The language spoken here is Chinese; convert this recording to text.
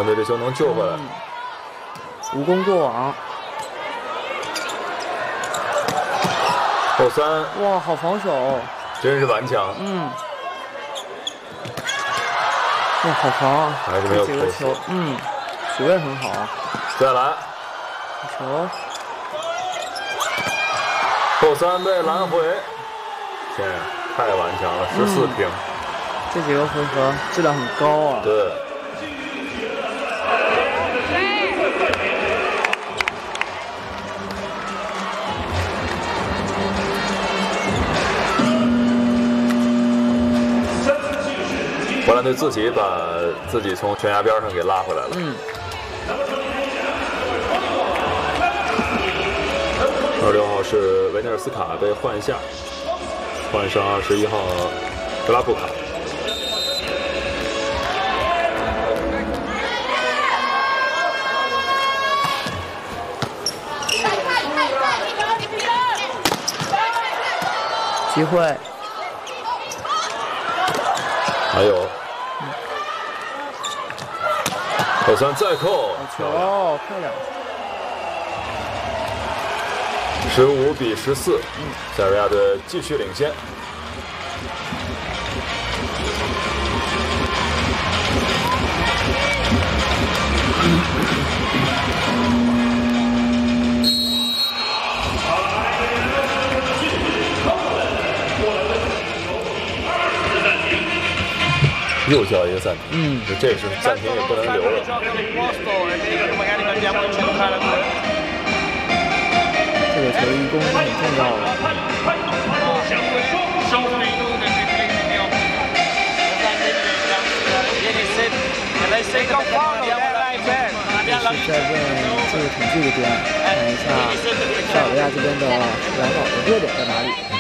队这球能救回来。 无功过网。 后三， 哇，好防守， 真是顽强。 哇，好防啊！ 还是没有这几个球，水位很好啊。 再来， 球， 后三被拦回，天，太顽强了，14平。 这几个回合质量很高啊。 对。荷兰队自己把自己从悬崖边上给拉回来了。26号是维内尔斯卡被换下，换上21号格拉布卡。 机会。 还有。后三再扣， 球漂亮 ，15比14，塞尔维亚队继续领先。又叫一个暂停，这是暂停也不能留了。 这个球一攻是很重要的。是在问这个统计这边看一下塞尔维亚这边的拦网的热点在哪里。